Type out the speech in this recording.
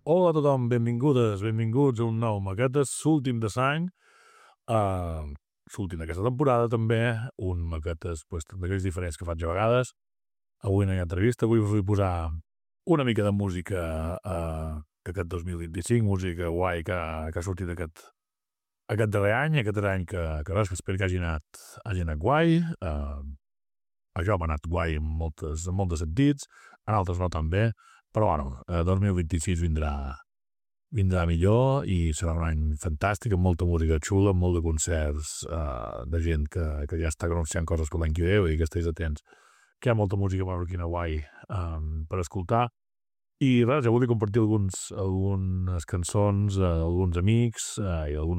Hola a tothom, benvingudes, benvinguts a un nou Maquetes, l'últim de l'any, l'últim d'aquesta temporada també, un Maquetes d'aquells diferents que faig a vegades. Avui no hi ha entrevista, avui us vull posar una mica de música d'aquest 2025, música guai que ha sortit aquest darrer any que res, que espero que hagi anat guai. A jo m'ha anat guai en molts sentits, en altres no tan bé, però bueno, 2026 vindrà millor i serà un any fantàstic, amb molta música xula, amb molt de concerts de gent que ja està anunciant coses per l'any que ve i que estiguis atents, que hi ha molta música marroquina guai per escoltar. I res, ja volia compartir algunes cançons, alguns amics i algunes